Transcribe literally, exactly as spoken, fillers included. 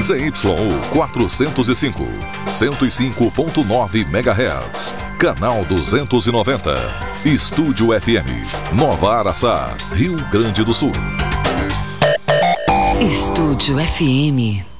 Z Y U quatrocentos e cinco, cento e cinco ponto nove megahertz. Canal duzentos e noventa. Estúdio F M, Nova Araçá, Rio Grande do Sul. Estúdio F M.